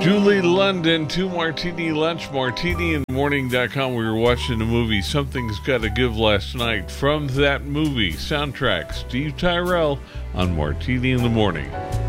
Julie London, 2 Martini Lunch, martiniinthemorning.com. We were watching the movie Something's Gotta Give last night. From that movie soundtrack, Steve Tyrell on Martini in the Morning.